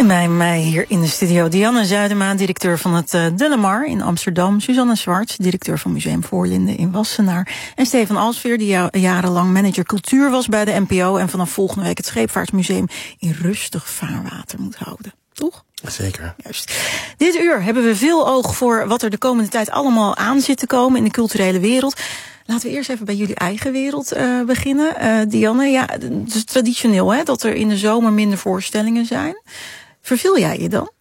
En bij mij hier in de studio Dianne Zuidema, directeur van het De Lamar in Amsterdam. Suzanne Zwarts, directeur van Museum Voorlinden in Wassenaar. En Stefan Alsveer, die jarenlang manager cultuur was bij de NPO... en vanaf volgende week het Scheepvaartmuseum in rustig vaarwater moet houden. Toch? Zeker. Juist. Dit uur hebben we veel oog voor wat er de komende tijd allemaal aan zit te komen in de culturele wereld. Laten we eerst even bij jullie eigen wereld beginnen. Dianne, ja, het is traditioneel hè, dat er in de zomer minder voorstellingen zijn. Verveel jij je dan?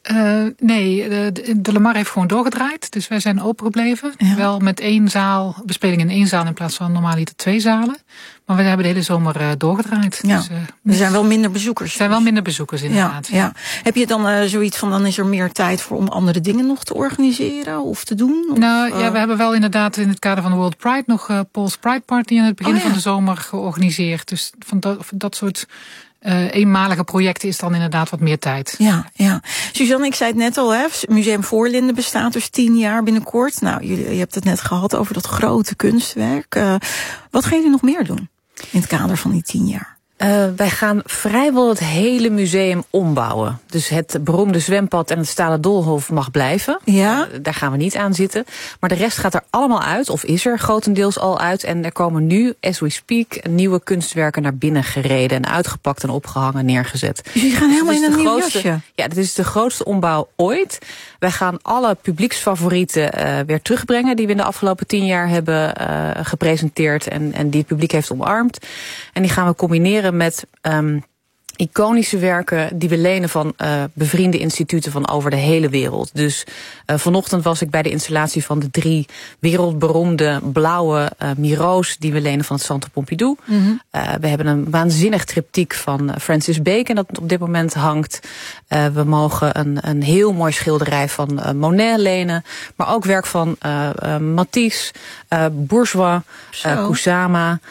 Nee, de Lamar heeft gewoon doorgedraaid. Dus wij zijn open gebleven. Ja. Wel met 1 zaal, bespeling in 1 zaal in plaats van normaaliter 2 zalen. Maar we hebben de hele zomer doorgedraaid. Ja. Dus, er zijn wel minder bezoekers. Er zijn wel minder bezoekers inderdaad. Ja. Heb je dan zoiets van, dan is er meer tijd voor om andere dingen nog te organiseren of te doen? Of, ja, we hebben wel inderdaad in het kader van de World Pride nog Paul's Pride Party aan het begin van de zomer georganiseerd. Dus van dat soort eenmalige projecten is dan inderdaad wat meer tijd. Ja. Suzanne, ik zei het net al, hè, Museum Voorlinden bestaat dus 10 jaar binnenkort. Nou, je hebt het net gehad over dat grote kunstwerk. Wat gaan jullie nog meer doen in het kader van die 10 jaar? Wij gaan vrijwel het hele museum ombouwen. Dus het beroemde zwembad en het stalen doolhof mag blijven. Ja. Daar gaan we niet aan zitten. Maar de rest gaat er allemaal uit, of is er grotendeels al uit. En er komen nu, as we speak, nieuwe kunstwerken naar binnen gereden en uitgepakt en opgehangen, neergezet. Dus jullie gaan helemaal in een nieuw jasje? Ja, dit is de grootste ombouw ooit. Wij gaan alle publieksfavorieten weer terugbrengen die we in de afgelopen 10 jaar hebben gepresenteerd en die het publiek heeft omarmd. En die gaan we combineren met iconische werken die we lenen van bevriende instituten van over de hele wereld. Dus vanochtend was ik bij de installatie van de 3 wereldberoemde blauwe Miro's die we lenen van het Centre Pompidou. Mm-hmm. We hebben een waanzinnig triptiek van Francis Bacon dat op dit moment hangt. We mogen een heel mooi schilderij van Monet lenen, maar ook werk van Matisse, Bourgeois, Kusama.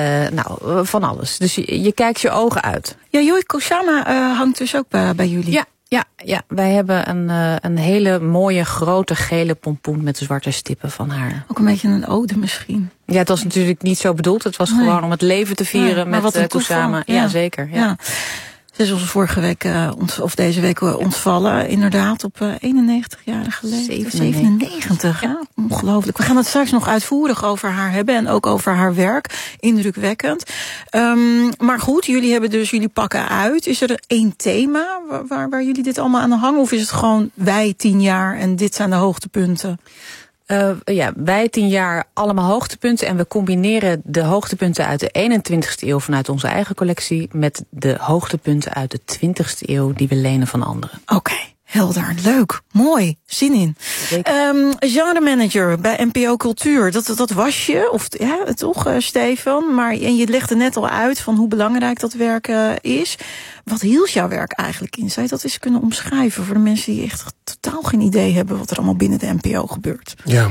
Van alles. Dus je kijkt je ogen uit. Ja, Yoi Kusama hangt dus ook bij jullie. Ja. Wij hebben een hele mooie grote gele pompoen met zwarte stippen van haar. Ook een beetje een ode misschien. Ja, het was natuurlijk niet zo bedoeld. Het was gewoon om het leven te vieren met Kusama. Ja, zeker. Ja. Ze is ons vorige week, of deze week ontvallen. Inderdaad, op 91-jarige leeftijd. 97, ja. Ongelooflijk. We gaan het straks nog uitvoerig over haar hebben. En ook over haar werk. Indrukwekkend. Maar goed, jullie pakken uit. Is er 1 thema waar jullie dit allemaal aan hangen? Of is het gewoon wij 10 jaar en dit zijn de hoogtepunten? Wij 10 jaar allemaal hoogtepunten. En we combineren de hoogtepunten uit de 21ste eeuw vanuit onze eigen collectie met de hoogtepunten uit de 20ste eeuw die we lenen van anderen. Oké. Helder, leuk, mooi, zin in. Genre manager bij NPO Cultuur, dat was je, of ja, toch, Stefan? En je legde net al uit van hoe belangrijk dat werk is. Wat hield jouw werk eigenlijk in? Zou je dat eens kunnen omschrijven voor de mensen die echt totaal geen idee hebben wat er allemaal binnen de NPO gebeurt? Ja,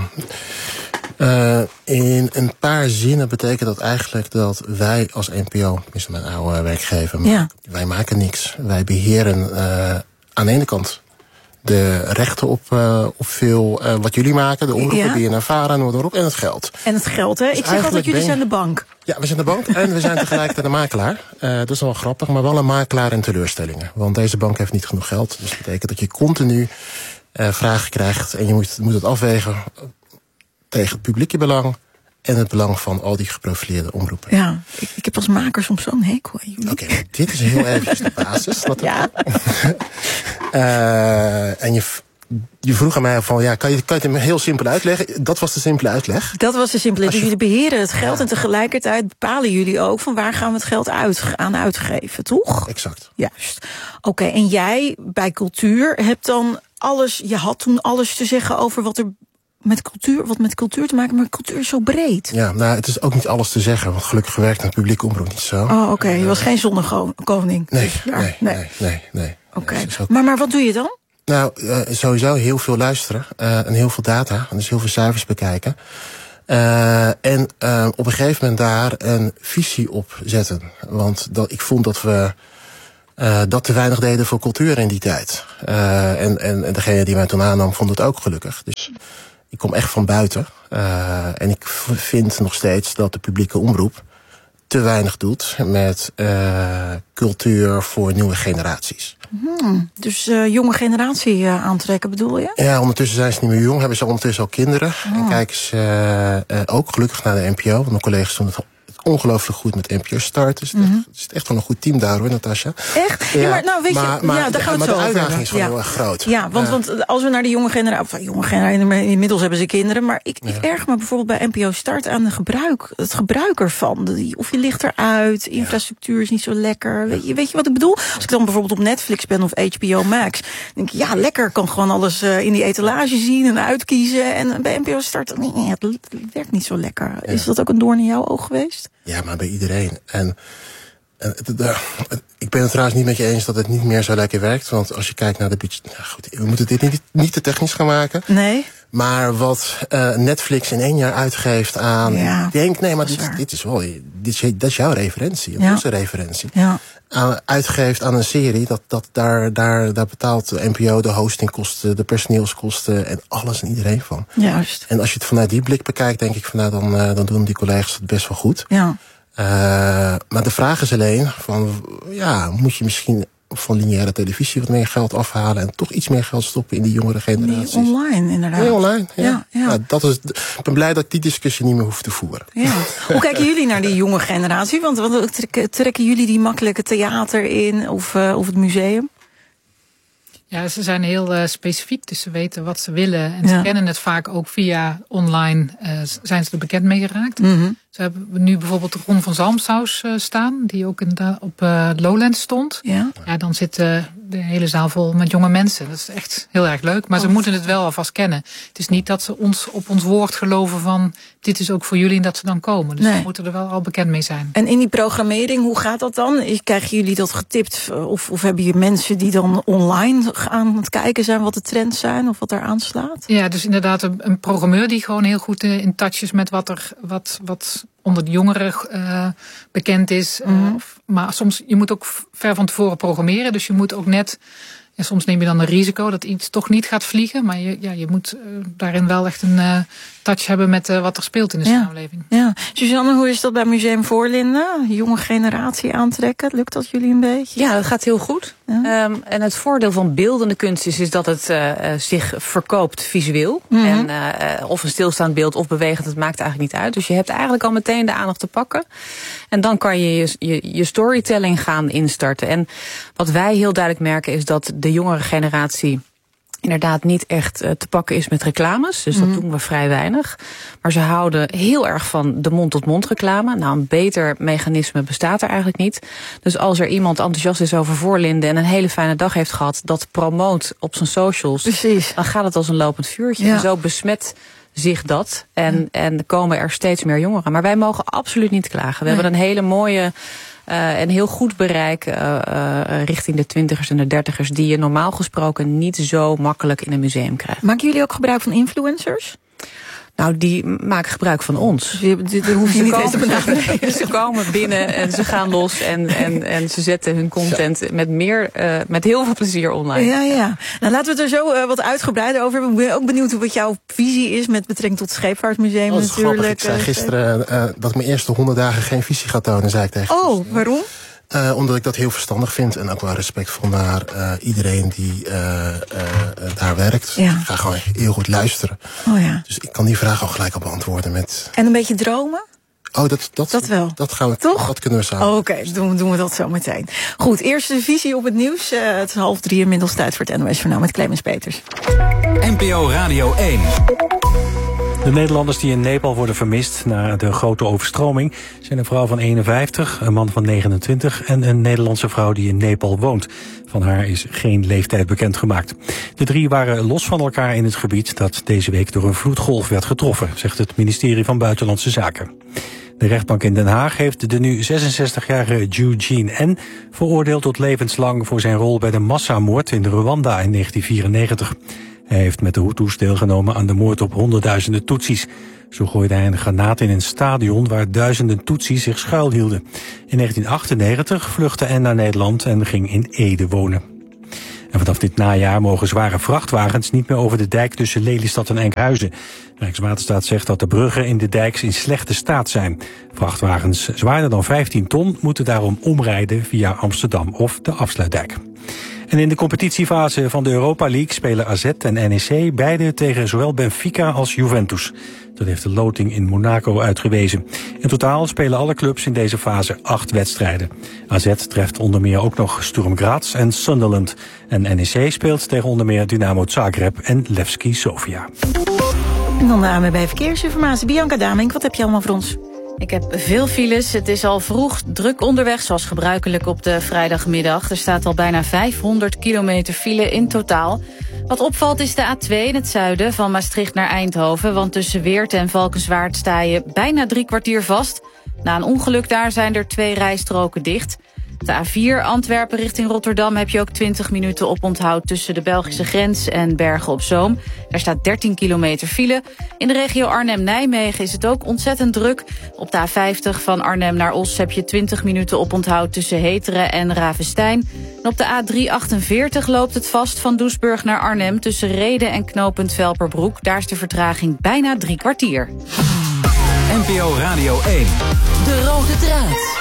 in een paar zinnen betekent dat eigenlijk dat wij als NPO, tenminste mijn oude werkgever, wij maken niks. Wij beheren aan de ene kant de rechten op veel wat jullie maken, de omroepen die je ervaren, noem maar op, en het geld. En het geld, hè? Dus ik zeg altijd, jullie zijn de bank. Ja, we zijn de bank en we zijn tegelijkertijd de makelaar. Dat is wel grappig, maar wel een makelaar in teleurstellingen. Want deze bank heeft niet genoeg geld. Dus dat betekent dat je continu vragen krijgt en je moet het afwegen tegen het publieke belang en het belang van al die geprofileerde omroepen. Ja, ik heb als maker soms zo'n hekel aan jullie. Oké, dit is heel eventjes de basis. En je vroeg aan mij van, kan je het hem heel simpel uitleggen? Dat was de simpele uitleg. Dat was de simpele. Dus jullie beheren het geld en tegelijkertijd bepalen jullie ook van waar gaan we het geld aan uitgeven, toch? Exact. Juist. Oké, en jij bij cultuur hebt dan je had toen alles te zeggen over wat met cultuur te maken, maar cultuur is zo breed. Ja, het is ook niet alles te zeggen, want gelukkig werkt het publiek omroep niet zo. Oh, oké. Je was geen zonnekoning. Nee. Oké. Maar wat doe je dan? Nou, sowieso heel veel luisteren en heel veel data, en dus heel veel cijfers bekijken. En op een gegeven moment daar een visie op zetten. Want ik vond dat we dat te weinig deden voor cultuur in die tijd. En degene die mij toen aannam vond het ook gelukkig. Dus ik kom echt van buiten. En ik vind nog steeds dat de publieke omroep te weinig doet met cultuur voor nieuwe generaties. Dus jonge generatie aantrekken bedoel je? Ja, ondertussen zijn ze niet meer jong. Hebben ze ondertussen al kinderen. En kijken ze ook gelukkig naar de NPO. Want mijn collega's doen het ongelooflijk goed met NPO Start. Dus het is echt wel een goed team daar hoor, Natasja. Echt? Ja, maar nou weet je, daar gaan we het zo over. De uitdaging is gewoon heel erg groot. Ja, want als we naar de jonge generatie, inmiddels hebben ze kinderen, maar ik erg me bijvoorbeeld bij NPO Start aan het gebruik ervan. Of je ligt eruit, infrastructuur is niet zo lekker. Weet je wat ik bedoel? Als ik dan bijvoorbeeld op Netflix ben of HBO Max, denk ik, ja, lekker, kan gewoon alles in die etalage zien en uitkiezen. En bij NPO Start, nee, het werkt niet zo lekker. Ja. Is dat ook een doorn in jouw oog geweest? Ja, maar bij iedereen. En ik ben het trouwens niet met je eens dat het niet meer zo lekker werkt. Want als je kijkt naar de budget... Nou goed, we moeten dit niet te technisch gaan maken. Nee. Maar wat Netflix in 1 jaar uitgeeft aan... Ja, ik denk, nee, maar dat is jouw referentie. Dat is een referentie. Ja. Uitgeeft aan een serie, daar betaalt de NPO de hostingkosten, de personeelskosten en alles en iedereen van. Juist. En als je het vanuit die blik bekijkt, denk ik van nou, dan doen die collega's het best wel goed. Ja. Maar de vraag is alleen van, ja, moet je misschien van lineaire televisie wat meer geld afhalen en toch iets meer geld stoppen in die jongere generaties. Online, inderdaad. Nee, online, ja. Ja. Nou, ik ben blij dat ik die discussie niet meer hoef te voeren. Ja. Hoe kijken jullie naar die jonge generatie? Want trekken jullie die makkelijke theater in of het museum? Ja, ze zijn heel specifiek, dus ze weten wat ze willen. En ze kennen het vaak ook via online, zijn ze er bekend mee geraakt. Mm-hmm. Ze hebben nu bijvoorbeeld de Ron van Zalmsaus staan, die ook op Lowlands stond. Ja, dan zit de hele zaal vol met jonge mensen. Dat is echt heel erg leuk, maar ze moeten het wel alvast kennen. Het is niet dat ze op ons woord geloven van, dit is ook voor jullie en dat ze dan komen. Dus ze moeten er wel al bekend mee zijn. En in die programmering, hoe gaat dat dan? Krijgen jullie dat getipt? Of hebben je mensen die dan online aan het kijken zijn wat de trends zijn of wat er aanslaat? Ja, dus inderdaad een programmeur die gewoon heel goed in touch is met wat onder de jongeren bekend is. Maar soms, je moet ook ver van tevoren programmeren. Dus je moet ook net, en soms neem je dan een risico dat iets toch niet gaat vliegen. Maar je moet daarin wel echt een touch hebben met wat er speelt in de samenleving. Ja. Suzanne, hoe is dat bij Museum Voorlinden? Jonge generatie aantrekken, lukt dat jullie een beetje? Ja, dat gaat heel goed. Ja. En het voordeel van beeldende kunst is dat het zich verkoopt visueel. Mm-hmm. En of een stilstaand beeld of bewegend, het maakt eigenlijk niet uit. Dus je hebt eigenlijk al meteen de aandacht te pakken. En dan kan je storytelling gaan instarten. En wat wij heel duidelijk merken is dat de jongere generatie inderdaad niet echt te pakken is met reclames. Dus dat doen we vrij weinig. Maar ze houden heel erg van de mond-tot-mond reclame. Nou, een beter mechanisme bestaat er eigenlijk niet. Dus als er iemand enthousiast is over Voorlinden en een hele fijne dag heeft gehad, dat promoot op zijn socials, precies, dan gaat het als een lopend vuurtje. Ja. En zo besmet zich dat. En komen er steeds meer jongeren. Maar wij mogen absoluut niet klagen. We hebben een hele mooie en heel goed bereik richting de 20ers en de 30ers... die je normaal gesproken niet zo makkelijk in een museum krijgt. Maken jullie ook gebruik van influencers? Nou, die maken gebruek van ons. Daar hoef je niet eens te benaderen. Ze komen binnen en ze gaan los en ze zetten hun content met heel veel plezier online. Ja. Nou, laten we het er zo wat uitgebreider over hebben. Ik ben ook benieuwd wat jouw visie is met betrekking tot het Scheepvaartmuseum natuurlijk. Ik zei gisteren dat ik mijn eerste 100 dagen geen visie ga tonen, zei ik tegen je. Oh, waarom? Omdat ik dat heel verstandig vind en ook wel respectvol naar iedereen die daar werkt. Ja. Ik ga gewoon heel goed luisteren. Oh ja. Dus ik kan die vraag al gelijk al beantwoorden met... En een beetje dromen? Oh, dat wel. Dat gaan we, toch? Dat kunnen we samen. Oh, Oké, doen we dat zo meteen. Goed, eerst de visie op het nieuws. Het is 2:30, inmiddels tijd voor het NOS-journaal met Clemens Peters. NPO Radio 1. De Nederlanders die in Nepal worden vermist na de grote overstroming zijn een vrouw van 51, een man van 29 en een Nederlandse vrouw die in Nepal woont. Van haar is geen leeftijd bekendgemaakt. De 3 waren los van elkaar in het gebied dat deze week door een vloedgolf werd getroffen, zegt het ministerie van Buitenlandse Zaken. De rechtbank in Den Haag heeft de nu 66-jarige Eugene N. veroordeeld tot levenslang voor zijn rol bij de massamoord in Rwanda in 1994. Hij heeft met de Hutus deelgenomen aan de moord op honderdduizenden Tutsis. Zo gooide hij een granaat in een stadion waar duizenden Tutsis zich schuilhielden. In 1998 vluchtte N naar Nederland en ging in Ede wonen. En vanaf dit najaar mogen zware vrachtwagens niet meer over de dijk tussen Lelystad en Enkhuizen. Rijkswaterstaat zegt dat de bruggen in de dijk in slechte staat zijn. Vrachtwagens zwaarder dan 15 ton moeten daarom omrijden via Amsterdam of de Afsluitdijk. En in de competitiefase van de Europa League spelen AZ en NEC beide tegen zowel Benfica als Juventus. Dat heeft de loting in Monaco uitgewezen. In totaal spelen alle clubs in deze fase 8 wedstrijden. AZ treft onder meer ook nog Sturm Graz en Sunderland. En NEC speelt tegen onder meer Dynamo Zagreb en Levski Sofia. En dan de ANWB Verkeersinformatie. Bianca Damink, wat heb je allemaal voor ons? Ik heb veel files. Het is al vroeg druk onderweg, zoals gebruikelijk op de vrijdagmiddag. Er staat al bijna 500 kilometer file in totaal. Wat opvalt is de A2 in het zuiden, van Maastricht naar Eindhoven. Want tussen Weert en Valkenswaard sta je bijna 3 kwartier vast. Na een ongeluk daar zijn er 2 rijstroken dicht. De A4 Antwerpen richting Rotterdam heb je ook 20 minuten oponthoud tussen de Belgische grens en Bergen op Zoom. Daar staat 13 kilometer file. In de regio Arnhem-Nijmegen is het ook ontzettend druk. Op de A50 van Arnhem naar Os heb je 20 minuten oponthoud tussen Heteren en Ravestein. En op de A348 loopt het vast van Doesburg naar Arnhem tussen Rheden en knooppunt Velperbroek. Daar is de vertraging bijna 3 kwartier. NPO Radio 1. De rode draad.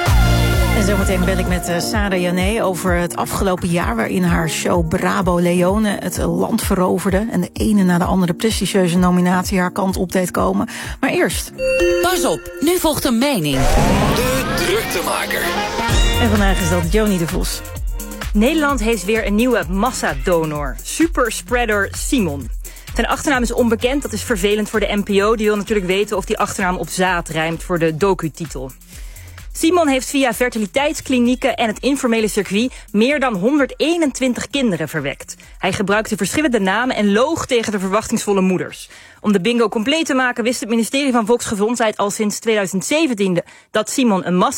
En zometeen bel ik met Sarah Jané over het afgelopen jaar, waarin haar show Brabo Leone het land veroverde en de ene na de andere prestigieuze nominatie haar kant op deed komen. Maar eerst. Pas op, nu volgt een mening. De Druktemaker. En vandaag is dat Joni de Vos. Nederland heeft weer een nieuwe massadonor. Superspreader Simon. Zijn achternaam is onbekend, dat is vervelend voor de NPO. Die wil natuurlijk weten of die achternaam op zaad rijmt voor de docu-titel. Simon heeft via fertiliteitsklinieken en het informele circuit meer dan 121 kinderen verwekt. Hij gebruikte verschillende namen en loog tegen de verwachtingsvolle moeders. Om de bingo compleet te maken wist het ministerie van Volksgezondheid al sinds 2017 dat Simon een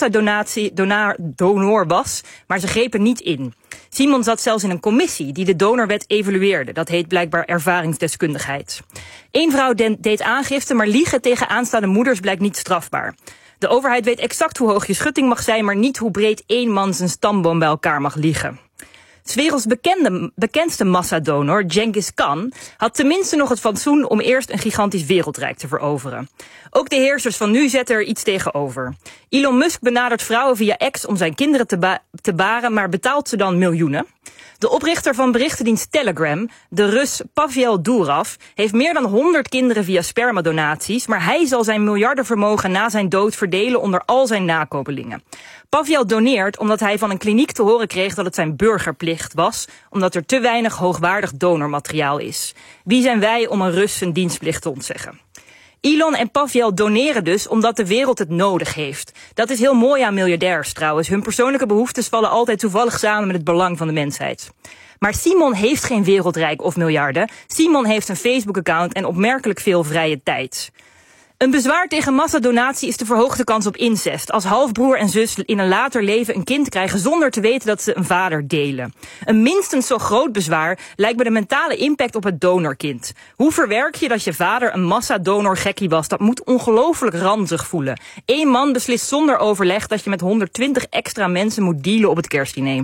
massadonor was, maar ze grepen niet in. Simon zat zelfs in een commissie die de donorwet evalueerde. Dat heet blijkbaar ervaringsdeskundigheid. Eén vrouw deed aangifte, maar liegen tegen aanstaande moeders blijkt niet strafbaar. De overheid weet exact hoe hoog je schutting mag zijn, maar niet hoe breed 1 man zijn stamboom bij elkaar mag liggen. 's werelds bekendste massadonor, Genghis Khan, had tenminste nog het fatsoen om eerst een gigantisch wereldrijk te veroveren. Ook de heersers van nu zetten er iets tegenover. Elon Musk benadert vrouwen via X om zijn kinderen te baren, maar betaalt ze dan miljoenen. De oprichter van berichtendienst Telegram, de Rus Pavel Durov, heeft meer dan 100 kinderen via spermadonaties, maar hij zal zijn miljardenvermogen na zijn dood verdelen onder al zijn nakomelingen. Pavel doneert omdat hij van een kliniek te horen kreeg dat het zijn burgerplicht was, omdat er te weinig hoogwaardig donormateriaal is. Wie zijn wij om een Rus zijn dienstplicht te ontzeggen? Elon en Pavel doneren dus omdat de wereld het nodig heeft. Dat is heel mooi aan miljardairs trouwens. Hun persoonlijke behoeftes vallen altijd toevallig samen met het belang van de mensheid. Maar Simon heeft geen wereldrijk of miljarden. Simon heeft een Facebook-account en opmerkelijk veel vrije tijd. Een bezwaar tegen massadonatie is de verhoogde kans op incest. Als halfbroer en zus in een later leven een kind krijgen zonder te weten dat ze een vader delen. Een minstens zo groot bezwaar lijkt me de mentale impact op het donorkind. Hoe verwerk je dat je vader een massadonor gekkie was? Dat moet ongelooflijk ranzig voelen. 1 man beslist zonder overleg dat je met 120 extra mensen moet dealen op het kerstdiner.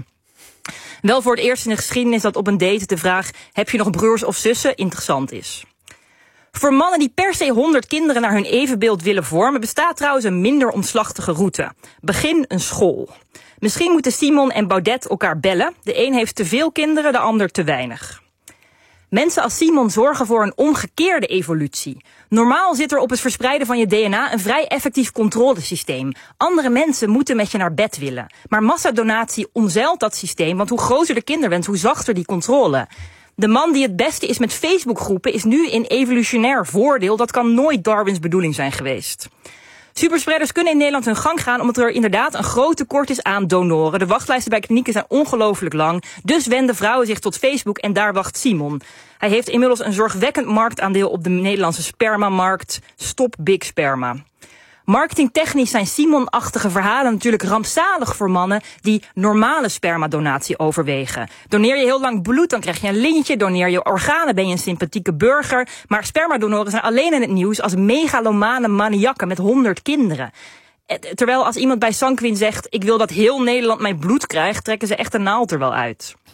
Wel voor het eerst in de geschiedenis dat op een date de vraag: heb je nog broers of zussen? Interessant is. Voor mannen die per se 100 kinderen naar hun evenbeeld willen vormen, bestaat trouwens een minder omslachtige route. Begin een school. Misschien moeten Simon en Baudet elkaar bellen. De een heeft te veel kinderen, de ander te weinig. Mensen als Simon zorgen voor een omgekeerde evolutie. Normaal zit er op het verspreiden van je DNA een vrij effectief controlesysteem. Andere mensen moeten met je naar bed willen. Maar massadonatie omzeilt dat systeem, want hoe groter de kinderwens, hoe zachter die controle. De man die het beste is met Facebookgroepen is nu in evolutionair voordeel. Dat kan nooit Darwins bedoeling zijn geweest. Superspreaders kunnen in Nederland hun gang gaan omdat er inderdaad een groot tekort is aan donoren. De wachtlijsten bij klinieken zijn ongelooflijk lang. Dus wenden vrouwen zich tot Facebook en daar wacht Simon. Hij heeft inmiddels een zorgwekkend marktaandeel op de Nederlandse spermamarkt. Stop Big Sperma. Marketingtechnisch zijn Simon-achtige verhalen natuurlijk rampzalig voor mannen die normale spermadonatie overwegen. Doneer je heel lang bloed, dan krijg je een lintje. Doneer je organen, ben je een sympathieke burger. Maar spermadonoren zijn alleen in het nieuws als megalomane maniakken met 100 kinderen. Terwijl als iemand bij Sanquin zegt: ik wil dat heel Nederland mijn bloed krijgt, trekken ze echt een naald er wel uit.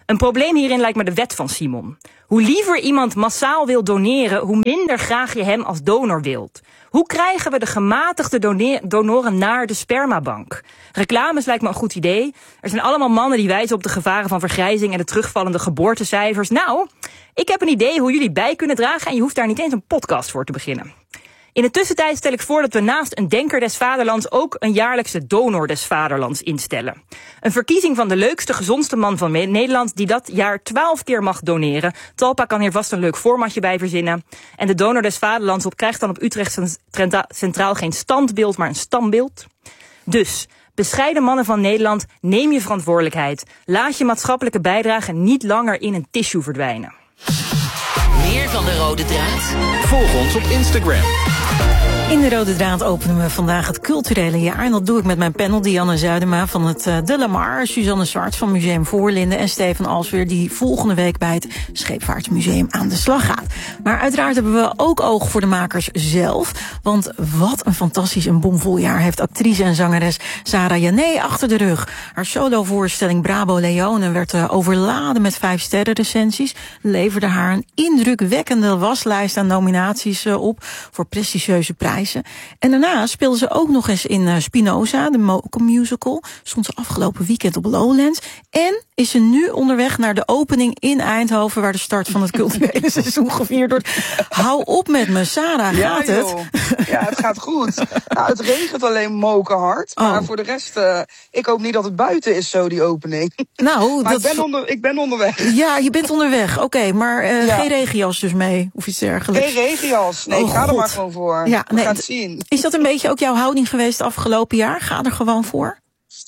Een probleem hierin lijkt me de wet van Simon. Hoe liever iemand massaal wil doneren, hoe minder graag je hem als donor wilt. Hoe krijgen we de gematigde donoren naar de spermabank? Reclames lijkt me een goed idee. Er zijn allemaal mannen die wijzen op de gevaren van vergrijzing en de terugvallende geboortecijfers. Nou, ik heb een idee hoe jullie bij kunnen dragen en je hoeft daar niet eens een podcast voor te beginnen. In de tussentijd stel ik voor dat we naast een denker des vaderlands ook een jaarlijkse donor des vaderlands instellen. Een verkiezing van de leukste, gezondste man van Nederland die dat jaar 12 keer mag doneren. Talpa kan hier vast een leuk formatje bij verzinnen. En de donor des vaderlands krijgt dan op Utrecht Centraal geen standbeeld, maar een stambeeld. Dus, bescheiden mannen van Nederland, neem je verantwoordelijkheid. Laat je maatschappelijke bijdrage niet langer in een tissue verdwijnen. Meer van de Rode Draad? Volg ons op Instagram. In de Rode Draad openen we vandaag het culturele jaar. En dat doe ik met mijn panel Dianne Zuidema van het De Lamar, Suzanne Zwarts van Museum Voorlinden en Stefan Alsweer die volgende week bij het Scheepvaartmuseum aan de slag gaat. Maar uiteraard hebben we ook oog voor de makers zelf. Want wat een fantastisch en bomvol jaar heeft actrice en zangeres Sarah Jané achter de rug. Haar solovoorstelling Brabo Leone werd overladen met 5 sterrenrecensies. Leverde haar een indrukwekkende waslijst aan nominaties op voor prestigieuze prijzen. En daarna speelde ze ook nog eens in Spinoza, de musical. Stond ze afgelopen weekend op Lowlands. En is ze nu onderweg naar de opening in Eindhoven, waar de start van het culturele seizoen gevierd wordt. Hou op met me, Sarah, gaat het? Ja, het gaat goed. Nou, het regent alleen mokenhard. Maar voor de rest, ik hoop niet dat het buiten is zo, die opening. Nou, maar ik ben onderweg. Ja, je bent onderweg. Oké, maar geen regenjas dus mee, of iets dergelijks. Geen regenjas. Nee, ik ga er maar gewoon voor. Ja, we gaan het zien. Is dat een beetje ook jouw houding geweest afgelopen jaar? Ga er gewoon voor?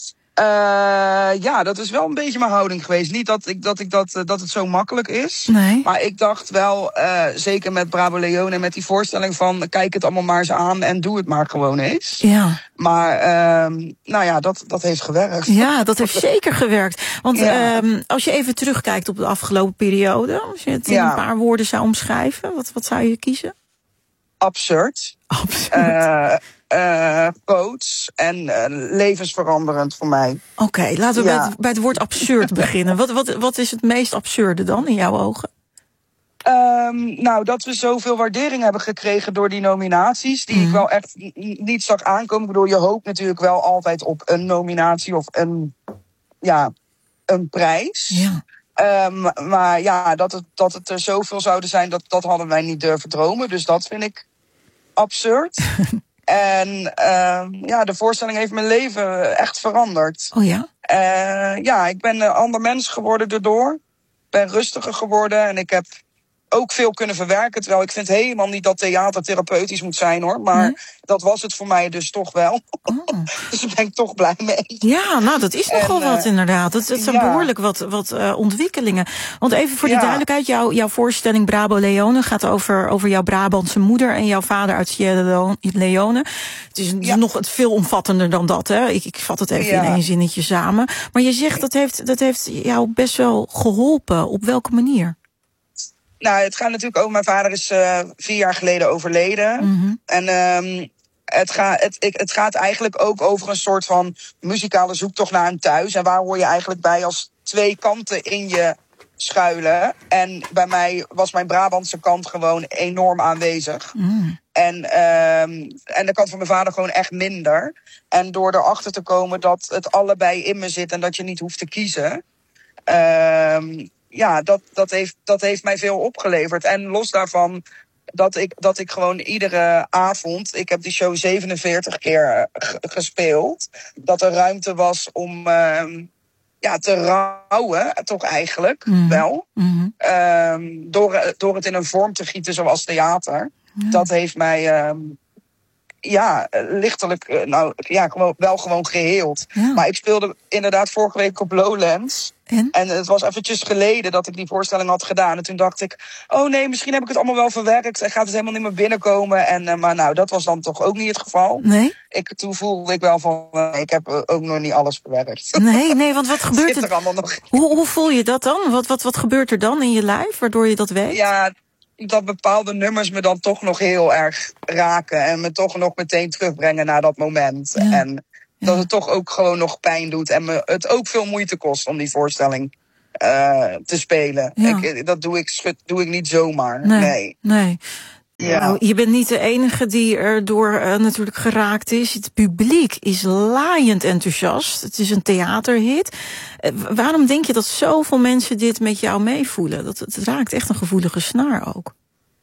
Ja, dat is wel een beetje mijn houding geweest. Niet dat het zo makkelijk is. Nee. Maar ik dacht wel, zeker met Brabo Leone en met die voorstelling van kijk het allemaal maar eens aan en doe het maar gewoon eens. Ja. Maar nou ja, dat heeft gewerkt. Ja, dat heeft zeker gewerkt. Want als je even terugkijkt op de afgelopen periode, als je het in een paar woorden zou omschrijven, wat zou je kiezen? Absurd. Groots en levensveranderend voor mij. Oké, laten we bij het woord absurd beginnen. Wat is het meest absurde dan in jouw ogen? Nou, dat we zoveel waardering hebben gekregen door die nominaties, die ik wel echt niet zag aankomen. Ik bedoel, je hoopt natuurlijk wel altijd op een nominatie of een prijs. Ja. Maar ja, dat het er zoveel zouden zijn, dat hadden wij niet durven dromen. Dus dat vind ik absurd. En de voorstelling heeft mijn leven echt veranderd. Oh ja? Ik ben een ander mens geworden daardoor. Ik ben rustiger geworden en ik heb ook veel kunnen verwerken. Terwijl ik vind helemaal niet dat theater therapeutisch moet zijn, hoor. Maar dat was het voor mij dus toch wel. Dus daar ben ik toch blij mee. Ja, nou, dat is nogal wat inderdaad. Het zijn behoorlijk wat ontwikkelingen. Want even voor de duidelijkheid, jouw voorstelling Brabo Leone gaat over jouw Brabantse moeder en jouw vader uit Sierra Leone. Het is nog veel omvattender dan dat, hè. Ik vat het even in 1 zinnetje samen. Maar je zegt dat heeft jou best wel geholpen. Op welke manier? Nou, het gaat natuurlijk over, mijn vader is 4 jaar geleden overleden. Mm-hmm. En het gaat eigenlijk ook over een soort van muzikale zoektocht naar een thuis. En waar hoor je eigenlijk bij als 2 kanten in je schuilen. En bij mij was mijn Brabantse kant gewoon enorm aanwezig. Mm. En de kant van mijn vader gewoon echt minder. En door erachter te komen dat het allebei in me zit en dat je niet hoeft te kiezen. Dat heeft mij veel opgeleverd. En los daarvan dat ik gewoon iedere avond, ik heb die show 47 keer gespeeld, dat er ruimte was om te rouwen, toch eigenlijk wel. Mm-hmm. Door het in een vorm te gieten zoals theater. Ja. Dat heeft mij lichtelijk gewoon geheeld. Ja. Maar ik speelde inderdaad vorige week op Lowlands. En het was eventjes geleden dat ik die voorstelling had gedaan. En toen dacht ik, oh nee, misschien heb ik het allemaal wel verwerkt. En gaat het helemaal niet meer binnenkomen. Maar nou, dat was dan toch ook niet het geval. Nee? Toen voelde ik wel van, ik heb ook nog niet alles verwerkt. Nee, want wat gebeurt er allemaal nog? Hoe voel je dat dan? Wat gebeurt er dan in je lijf, waardoor je dat weet? Ja, dat bepaalde nummers me dan toch nog heel erg raken. En me toch nog meteen terugbrengen naar dat moment. Ja. En dat het toch ook gewoon nog pijn doet. En me het ook veel moeite kost om die voorstelling te spelen. Ja. Dat doe ik niet zomaar. Nee. Ja. Nou, je bent niet de enige die erdoor natuurlijk geraakt is. Het publiek is laaiend enthousiast. Het is een theaterhit. Waarom denk je dat zoveel mensen dit met jou meevoelen? Het raakt echt een gevoelige snaar ook.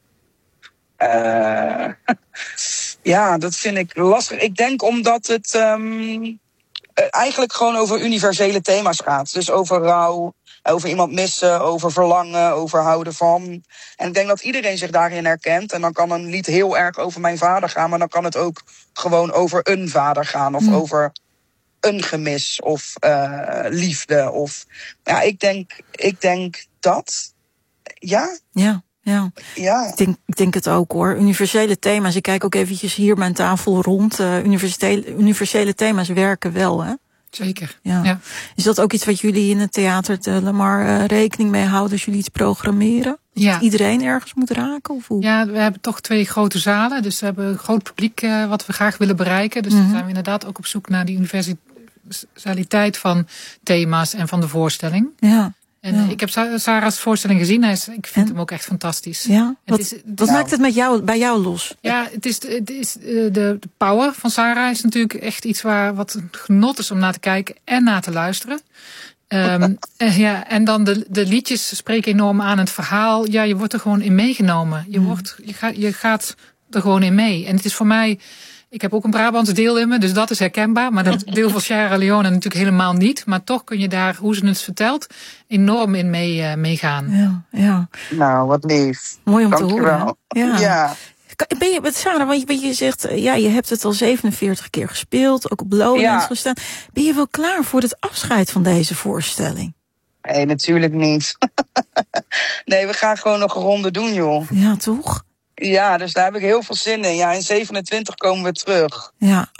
Ja, dat vind ik lastig. Ik denk omdat het eigenlijk gewoon over universele thema's gaat. Dus over rouw, over iemand missen, over verlangen, over houden van. En ik denk dat iedereen zich daarin herkent. En dan kan een lied heel erg over mijn vader gaan, maar dan kan het ook gewoon over een vader gaan. Of over een gemis of liefde. Of ja, ik denk dat. Ja. Ja. Ik denk het ook hoor. Universele thema's. Ik kijk ook eventjes hier mijn tafel rond. Universele thema's werken wel, hè? Zeker. Ja. Is dat ook iets wat jullie in het theater de Lamar rekening mee houden als jullie iets programmeren? Dat iedereen ergens moet raken? Of hoe? Ja, we hebben toch 2 grote zalen. Dus we hebben een groot publiek wat we graag willen bereiken. Dus dan zijn we inderdaad ook op zoek naar die universaliteit van thema's en van de voorstelling. Ja. En ik heb Sarah's voorstelling gezien. Ik vind hem ook echt fantastisch. Ja? Wat maakt het bij jou los? Ja, het is de power van Sarah is natuurlijk echt iets wat een genot is om naar te kijken en naar te luisteren. En dan de liedjes spreken enorm aan het verhaal. Ja, je wordt er gewoon in meegenomen. Je gaat er gewoon in mee. En het is voor mij... Ik heb ook een Brabants deel in me, dus dat is herkenbaar. Maar dat deel van Sierra Leone natuurlijk helemaal niet. Maar toch kun je daar, hoe ze het vertelt, enorm in meegaan. Ja. Nou, wat lief. Mooi om Dank te horen. Ja. Ben je met Sarah, want je zegt, je hebt het al 47 keer gespeeld, ook op Lowlands gestaan. Ben je wel klaar voor het afscheid van deze voorstelling? Nee, natuurlijk niet. Nee, we gaan gewoon nog een ronde doen, joh. Ja, toch? Ja, dus daar heb ik heel veel zin in. Ja, in 27 komen we terug. Ja,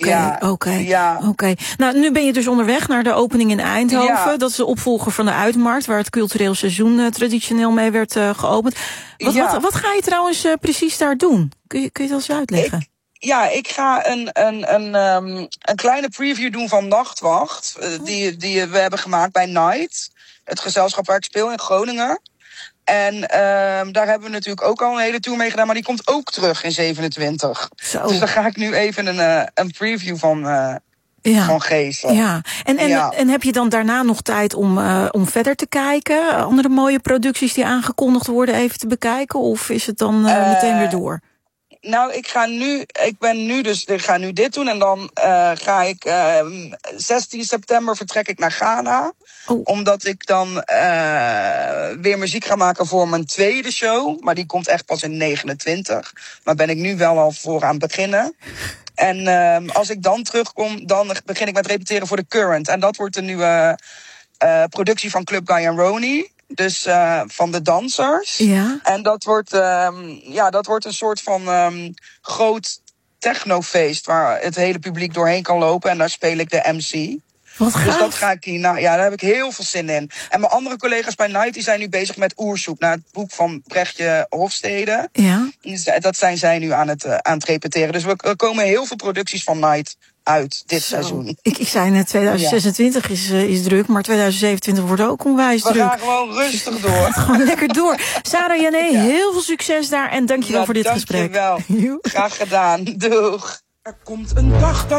oké. Nou, nu ben je dus onderweg naar de opening in Eindhoven. Ja. Dat is de opvolger van de Uitmarkt, waar het cultureel seizoen traditioneel mee werd geopend. Wat ga je trouwens precies daar doen? Kun je dat eens uitleggen? Ik ga een kleine preview doen van Nachtwacht. Die we hebben gemaakt bij Night. Het gezelschap waar ik speel in Groningen. En daar hebben we natuurlijk ook al een hele tour mee gedaan, maar die komt ook terug in 27. Zo. Dus daar ga ik nu even een preview van geven. Ja. En heb je dan daarna nog tijd om verder te kijken? Andere mooie producties die aangekondigd worden even te bekijken? Of is het dan meteen weer door? Nou, ik ga nu dit doen en dan ga ik 16 september vertrek ik naar Ghana. Omdat ik dan weer muziek ga maken voor mijn tweede show. Maar die komt echt pas in 29. Maar ben ik nu wel al voor aan het beginnen. En als ik dan terugkom, dan begin ik met repeteren voor The Current. En dat wordt de nieuwe productie van Club Guy en Roni. Dus van de dansers. Ja. En dat wordt een soort van groot technofeest waar het hele publiek doorheen kan lopen. En daar speel ik de MC. Wat gaaf. Dus dat ga ik hier. Nou ja, daar heb ik heel veel zin in. En mijn andere collega's bij Night die zijn nu bezig met Oersoep, naar het boek van Brechtje Hofstede. Ja. Dat zijn zij nu aan het repeteren. Dus er komen heel veel producties van Night uit dit seizoen. Ik zei net, 2026 is druk, maar 2027 wordt ook onwijs druk. We gaan gewoon rustig door. Gewoon lekker door. Sarah Janné, heel veel succes daar en dankjewel voor dit gesprek. Dankjewel. Graag gedaan. Doeg. Er komt een dag dat